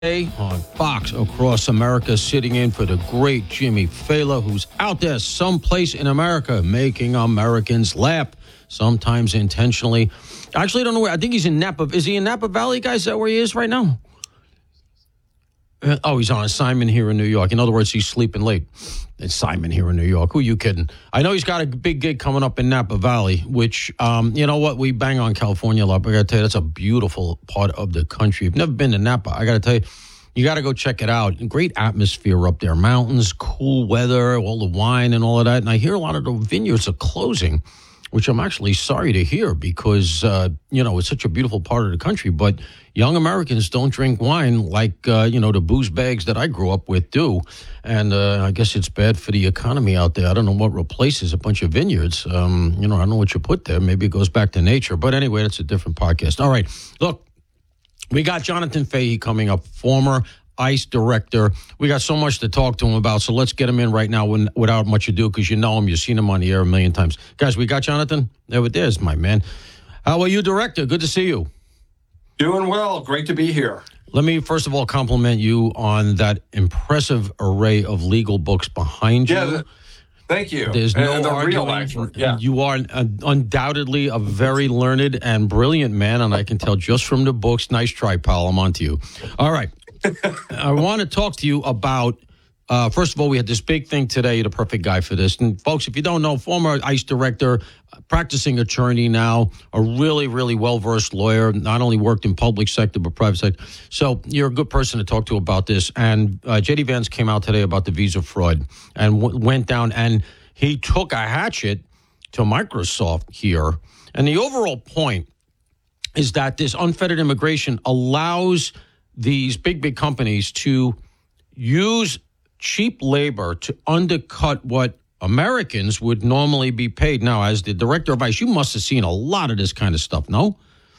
On Fox Across America, sitting in for the great Jimmy Fallon, who's out there someplace in America making Americans laugh, sometimes intentionally. Actually, I don't know where. I think he's in Napa. Is he in Napa Valley, guys? Is that where he is right now? Oh, he's on assignment here in New York. In other words, he's sleeping late. Assignment here in New York. Who are you kidding? I know he's got a big gig coming up in Napa Valley, which, you know what? We bang on California a lot, but I got to tell you, that's a beautiful part of the country. If you've never been to Napa, I got to tell you, you got to go check it out. Great atmosphere up there. Mountains, cool weather, all the wine and all of that. And I hear a lot of the vineyards are closing, which I'm actually sorry to hear because, it's such a beautiful part of the country. But young Americans don't drink wine like, the booze bags that I grew up with do. And I guess it's bad for the economy out there. I don't know what replaces a bunch of vineyards. I don't know what you put there. Maybe it goes back to nature. But anyway, that's a different podcast. All right. Look, we got Jonathan Fahey coming up, former ICE director. We got so much to talk to him about, so let's get him in right now without much ado, because you know him. You've seen him on the air a million times. Guys, we got Jonathan? There's my man. How are you, Director? Good to see you. Doing well. Great to be here. Let me, first of all, compliment you on that impressive array of legal books behind you. Yeah, thank you. There's no argument. Yeah. You are undoubtedly a very learned and brilliant man, and I can tell just from the books. Nice try, pal. I'm on to you. All right. I want to talk to you about, first of all, we had this big thing today. You're the perfect guy for this. And folks, if you don't know, former ICE director, practicing attorney now, a really, really well-versed lawyer, not only worked in public sector, but private sector. So you're a good person to talk to about this. And J.D. Vance came out today about the visa fraud and went down, and he took a hatchet to Microsoft here. And the overall point is that this unfettered immigration allows these big companies to use cheap labor to undercut what Americans would normally be paid. Now, as the director of ICE, you must have seen a lot of this kind of stuff, no?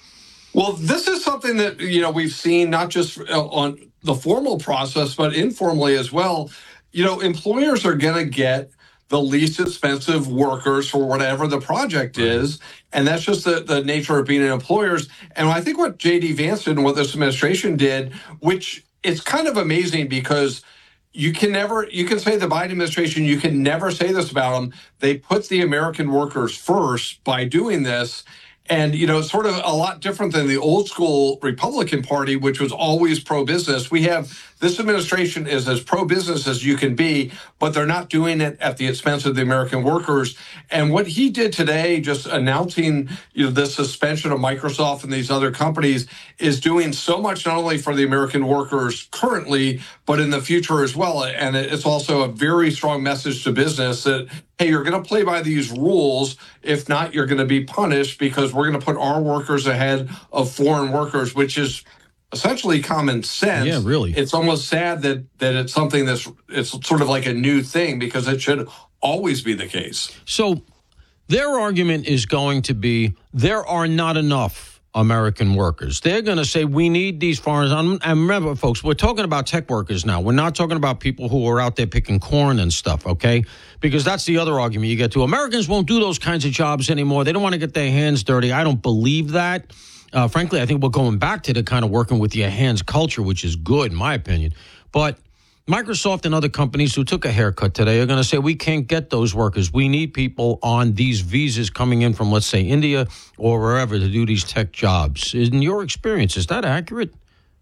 Well, this is something that, we've seen not just on the formal process, but informally as well. Employers are going to get the least expensive workers for whatever the project is. And that's just the nature of being an employers. And I think what J.D. Vance did and what this administration did, which is kind of amazing because you can say the Biden administration, you can never say this about them. They put the American workers first by doing this. And, sort of a lot different than the old school Republican Party, which was always pro-business. This administration is as pro-business as you can be, but they're not doing it at the expense of the American workers. And what he did today, just announcing, the suspension of Microsoft and these other companies, is doing so much not only for the American workers currently, but in the future as well. And it's also a very strong message to business that, hey, you're going to play by these rules. If not, you're going to be punished because we're going to put our workers ahead of foreign workers, which is essentially common sense. Yeah, really. It's almost sad that it's something it's sort of like a new thing because it should always be the case. So their argument is going to be there are not enough American workers. They're going to say we need these foreigners. And remember, folks, we're talking about tech workers now. We're not talking about people who are out there picking corn and stuff, okay? Because that's the other argument you get to. Americans won't do those kinds of jobs anymore. They don't want to get their hands dirty. I don't believe that. Frankly, I think we're going back to the kind of working with your hands culture, which is good, in my opinion. But Microsoft and other companies who took a haircut today are going to say, we can't get those workers. We need people on these visas coming in from, let's say, India or wherever to do these tech jobs. In your experience, is that accurate?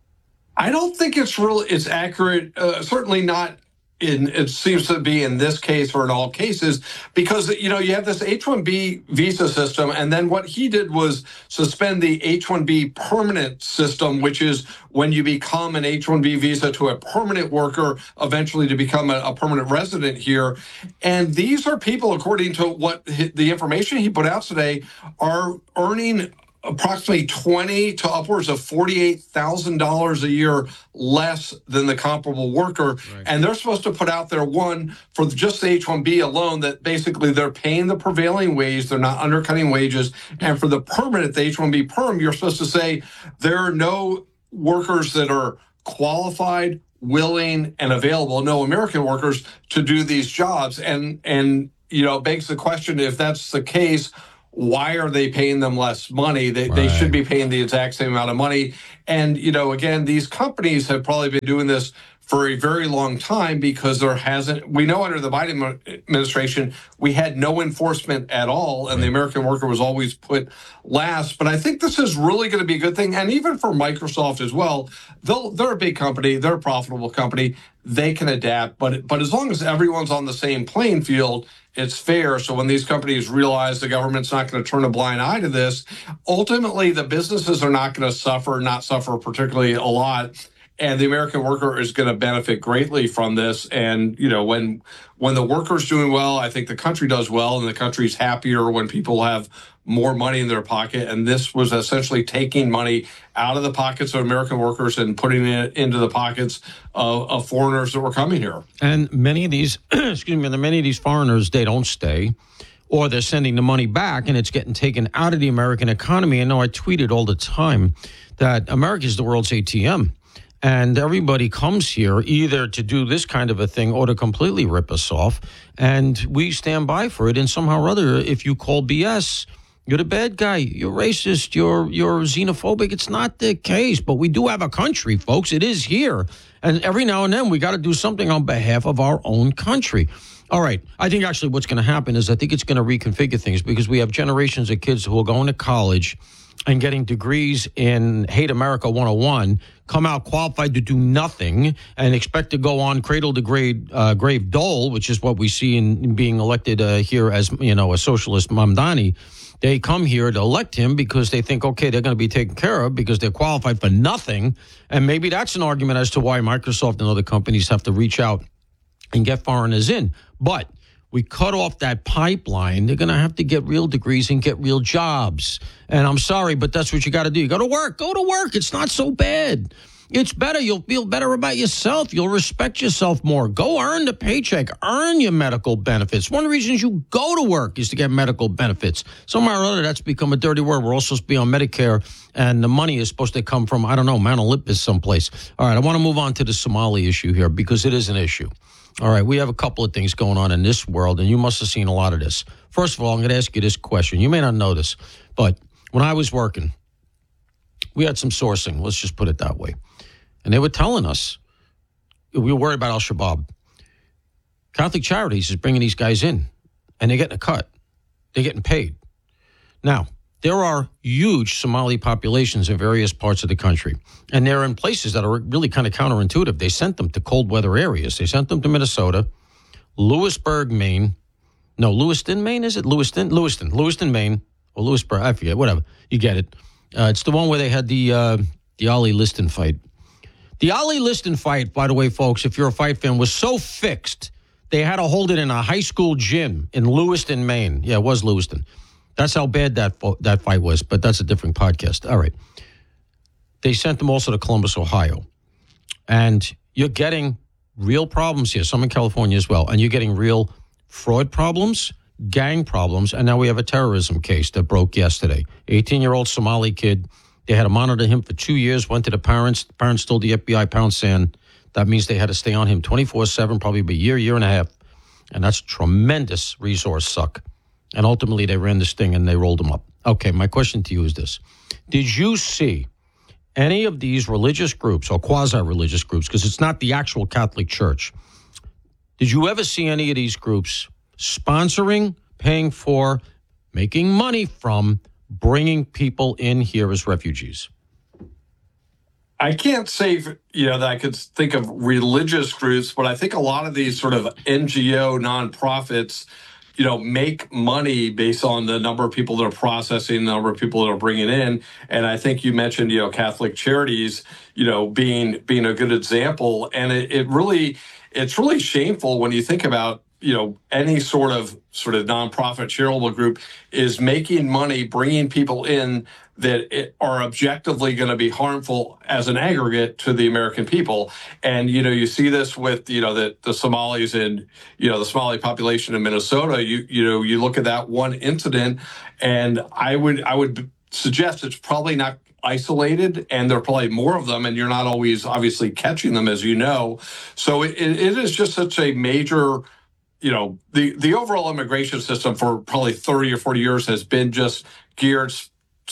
I don't think it's accurate. Certainly not. It seems to be in this case or in all cases, because, you have this H-1B visa system. And then what he did was suspend the H-1B permanent system, which is when you become an H-1B visa to a permanent worker, eventually to become a permanent resident here. And these are people, according to what the information he put out today, are earning approximately $20,000 to upwards of $48,000 a year less than the comparable worker. Right. And they're supposed to put out there one for just the H-1B alone that basically they're paying the prevailing wage. They're not undercutting wages. And for the permanent, the H-1B perm, you're supposed to say there are no workers that are qualified, willing, and available, no American workers to do these jobs. And begs the question, if that's the case, why are they paying them less money? They should be paying the exact same amount of money. And, again, these companies have probably been doing this for a very long time because we know under the Biden administration, we had no enforcement at all, and the American worker was always put last. But I think this is really going to be a good thing. And even for Microsoft as well, they're a big company, they're a profitable company, they can adapt. But as long as everyone's on the same playing field, it's fair. So when these companies realize the government's not going to turn a blind eye to this, ultimately the businesses are not going to not suffer particularly a lot. And the American worker is going to benefit greatly from this. And, when the worker's doing well, I think the country does well, and the country's happier when people have more money in their pocket. And this was essentially taking money out of the pockets of American workers and putting it into the pockets of foreigners that were coming here. And many of these, many of these foreigners, they don't stay, or they're sending the money back and it's getting taken out of the American economy. I know I tweeted all the time that America is the world's ATM. And everybody comes here either to do this kind of a thing or to completely rip us off. And we stand by for it. And somehow or other, if you call BS, you're the bad guy, you're racist, you're xenophobic. It's not the case. But we do have a country, folks. It is here. And every now and then we got to do something on behalf of our own country. All right. I think actually what's going to happen is I think it's going to reconfigure things because we have generations of kids who are going to college and getting degrees in Hate America 101, come out qualified to do nothing and expect to go on cradle to grave dole, which is what we see in being elected here as, a socialist Mamdani. They come here to elect him because they think, okay, they're going to be taken care of because they're qualified for nothing. And maybe that's an argument as to why Microsoft and other companies have to reach out and get foreigners in. But we cut off that pipeline, they're going to have to get real degrees and get real jobs. And I'm sorry, but that's what you got to do. You got to work. Go to work. It's not so bad. It's better. You'll feel better about yourself. You'll respect yourself more. Go earn the paycheck. Earn your medical benefits. One of the reasons you go to work is to get medical benefits. Somehow or other, that's become a dirty word. We're all supposed to be on Medicare, and the money is supposed to come from, Mount Olympus someplace. All right, I want to move on to the Somali issue here because it is an issue. All right, we have a couple of things going on in this world, and you must have seen a lot of this. First of all, I'm going to ask you this question. You may not know this, but when I was working, we had some sourcing. Let's just put it that way. And they were telling us, we were worried about Al-Shabaab. Catholic Charities is bringing these guys in, and they're getting a cut. They're getting paid. Now, there are huge Somali populations in various parts of the country, and they're in places that are really kind of counterintuitive. They sent them to cold weather areas. They sent them to Minnesota, Lewisburg, Maine. No, Lewiston, Maine, is it? Lewiston, Maine, or Lewisburg, I forget, whatever. You get it. It's the one where they had the Ali Liston fight. The Ali Liston fight, by the way, folks, if you're a fight fan, was so fixed, they had to hold it in a high school gym in Lewiston, Maine. Yeah, it was Lewiston. That's how bad that fight was, but that's a different podcast. All right. They sent them also to Columbus, Ohio. And you're getting real problems here, some in California as well. And you're getting real fraud problems, gang problems, and now we have a terrorism case that broke yesterday. 18-year-old Somali kid. They had to monitor him for 2 years, went to the parents. The parents told the FBI pound sand. That means they had to stay on him 24/7, probably a year and a half. And that's tremendous resource suck. And ultimately, they ran this thing and they rolled them up. Okay, my question to you is this. Did you see any of these religious groups or quasi-religious groups, because it's not the actual Catholic Church, did you ever see any of these groups sponsoring, paying for, making money from bringing people in here as refugees? I can't say, that I could think of religious groups, but I think a lot of these sort of NGO nonprofits, make money based on the number of people that are processing, the number of people that are bringing in. And I think you mentioned, Catholic Charities, being a good example. And it's really shameful when you think about, any sort of nonprofit charitable group is making money, bringing people in that are objectively going to be harmful as an aggregate to the American people. And, you see this with, the Somalis and, the Somali population in Minnesota. You look at that one incident, and I would suggest it's probably not isolated, and there are probably more of them, and you're not always obviously catching them, as you know. So it is just such a major, the overall immigration system for probably 30 or 40 years has been just geared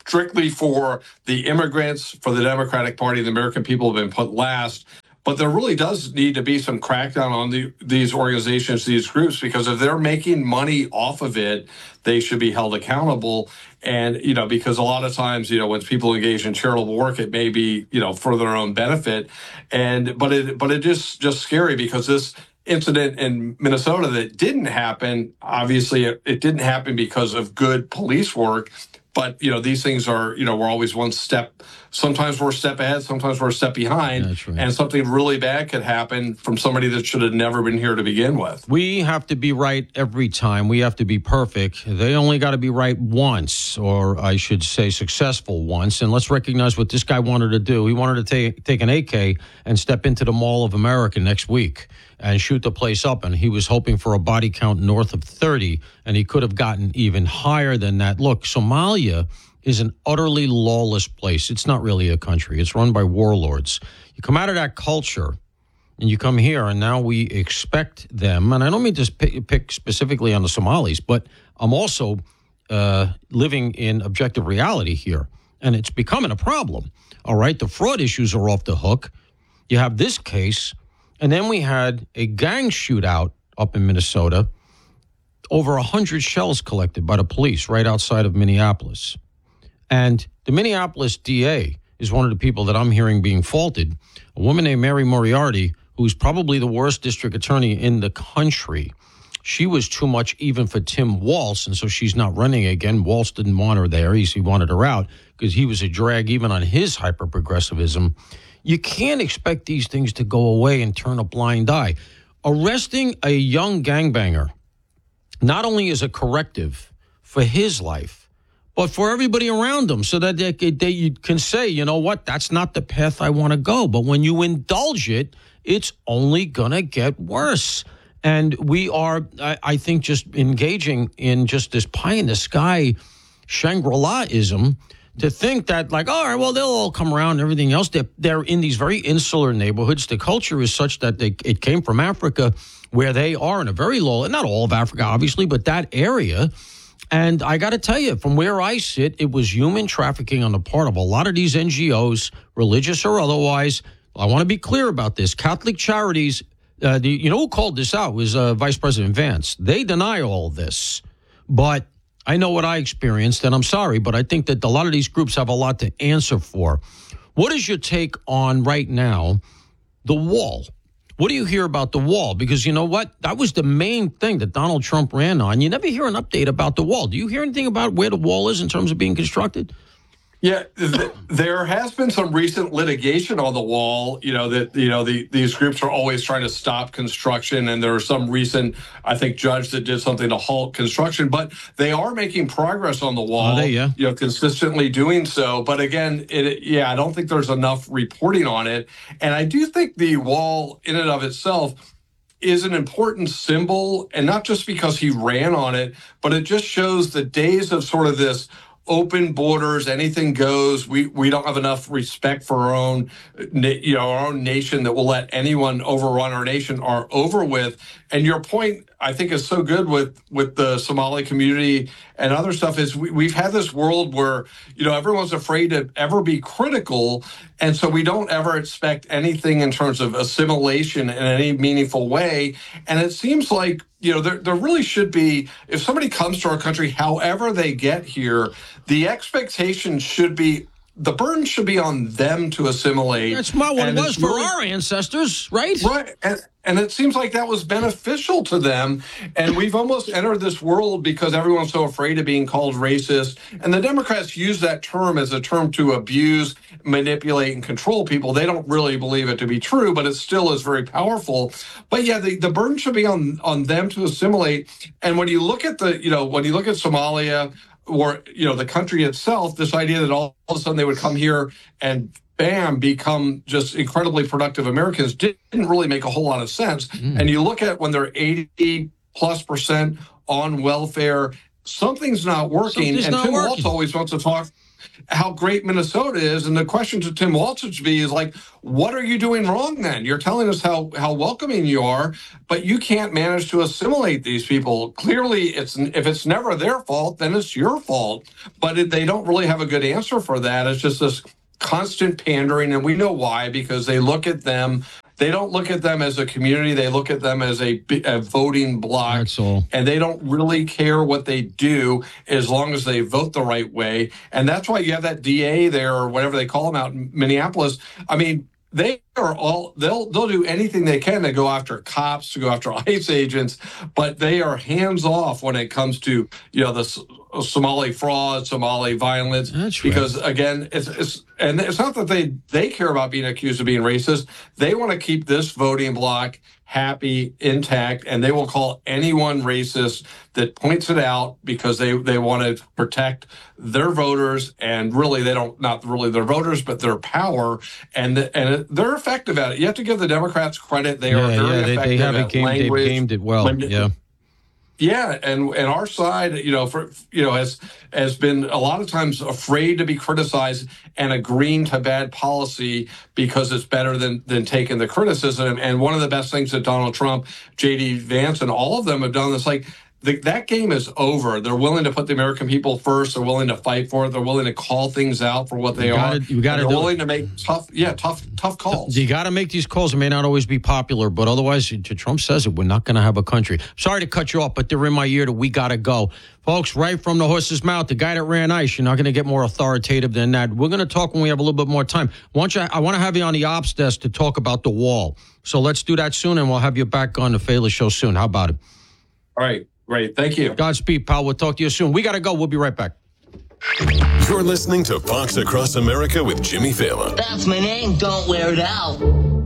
strictly for the immigrants, for the Democratic Party. The American people have been put last. But there really does need to be some crackdown on these organizations, these groups, because if they're making money off of it, they should be held accountable. And, because a lot of times, when people engage in charitable work, it may be, for their own benefit. But it is just scary because this incident in Minnesota that didn't happen, obviously it didn't happen because of good police work. But, these things are, we're always one step. Sometimes we're a step ahead, sometimes we're a step behind. That's right. And something really bad could happen from somebody that should have never been here to begin with. We have to be right every time. We have to be perfect. They only got to be right once, or I should say successful once. And let's recognize what this guy wanted to do. He wanted to take an AK and step into the Mall of America next week and shoot the place up. And he was hoping for a body count north of 30, and he could have gotten even higher than that. Look, Somalia is an utterly lawless place. It's not really a country. It's run by warlords. You come out of that culture and you come here, and now we expect them. And I don't mean to pick specifically on the Somalis, but I'm also living in objective reality here. And it's becoming a problem. All right. The fraud issues are off the hook. You have this case. And then we had a gang shootout up in Minnesota. Over 100 shells collected by the police right outside of Minneapolis. And the Minneapolis DA is one of the people that I'm hearing being faulted. A woman named Mary Moriarty, who's probably the worst district attorney in the country. She was too much even for Tim Walz, and so she's not running again. Walz didn't want her there. He wanted her out because he was a drag even on his hyper-progressivism. You can't expect these things to go away and turn a blind eye. Arresting a young gangbanger not only is a corrective for his life, but for everybody around him, so that you can say, you know what, that's not the path I want to go. But when you indulge it, it's only going to get worse. And we are, I think, just engaging in just this pie-in-the-sky Shangri-La-ism to think that, like, all right, well, they'll all come around and everything else. They're in these very insular neighborhoods. The culture is such that it came from Africa, where they are in a very low, not all of Africa, obviously, but that area. And I got to tell you, from where I sit, it was human trafficking on the part of a lot of these NGOs, religious or otherwise. I want to be clear about this. Catholic Charities, you know who called this out was Vice President Vance. They deny all of this. But I know what I experienced, and I'm sorry, but I think that a lot of these groups have a lot to answer for. What is your take on, right now, the wall? What do you hear about the wall? Because you know what? That was the main thing that Donald Trump ran on. You never hear an update about the wall. Do you hear anything about where the wall is in terms of being constructed? Yeah, there has been some recent litigation on the wall. These groups are always trying to stop construction, and there was some recent, I think, judge that did something to halt construction. But they are making progress on the wall. Are they? Yeah. Consistently doing so. But again, I don't think there's enough reporting on it. And I do think the wall, in and of itself, is an important symbol, and not just because he ran on it, but it just shows the days of sort of this open borders, anything goes. We don't have enough respect for our own nation that will let anyone overrun our nation are over with. And your point, I think, is so good with the Somali community and other stuff is we've had this world where, everyone's afraid to ever be critical. And so we don't ever expect anything in terms of assimilation in any meaningful way. And it seems like, there really should be, if somebody comes to our country, however they get here, the expectation should be, the burden should be on them to assimilate. That's not what it was for our ancestors, right? Right. And it seems like that was beneficial to them. And we've almost entered this world because everyone's so afraid of being called racist. And the Democrats use that term as a term to abuse, manipulate, and control people. They don't really believe it to be true, but it still is very powerful. But yeah, the burden should be on them to assimilate. And when you look at Somalia, or, the country itself, this idea that all of a sudden they would come here and bam, become just incredibly productive Americans didn't really make a whole lot of sense. And you look at when they're 80+% on welfare, something's not working. Something's and not Tim working. Walz always wants to talk how great Minnesota is. And the question to Tim Walz should be is like, what are you doing wrong then? You're telling us how welcoming you are, but you can't manage to assimilate these people. Clearly, if it's never their fault, then it's your fault. But they don't really have a good answer for that. It's just this constant pandering, and we know why, because they look at them. They don't look at them as a community. They look at them as a voting bloc. That's all. And they don't really care what they do as long as they vote the right way. And that's why you have that DA there, or whatever they call him out in Minneapolis. I mean, they are all, they'll do anything they can to go after cops, to go after ICE agents, but they are hands off when it comes to, the Somali fraud, Somali violence. That's right. Because again, it's not that they care about being accused of being racist. They want to keep this voting bloc happy, intact, and they will call anyone racist that points it out, because they want to protect their voters, and really not really their voters, but their power, and they're effective at it. You have to give the Democrats credit; they are very effective at language. They've gamed it well. Yeah, and our side, has been a lot of times afraid to be criticized and agreeing to bad policy because it's better than taking the criticism. And one of the best things that Donald Trump, J.D. Vance, and all of them have done is that game is over. They're willing to put the American people first. They're willing to fight for it. They're willing to call things out for what they are. They're willing to make tough calls. You got to make these calls. It may not always be popular, but otherwise, Trump says it, we're not going to have a country. Sorry to cut you off, but they're in my ear that we got to go. Folks, right from the horse's mouth, the guy that ran ice, you're not going to get more authoritative than that. We're going to talk when we have a little bit more time. I want to have you on the ops desk to talk about the wall. So let's do that soon, and we'll have you back on the Fela Show soon. How about it? All right. Great. Thank you. Godspeed, pal. We'll talk to you soon. We got to go. We'll be right back. You're listening to Fox Across America with Jimmy Fallon. That's my name. Don't wear it out.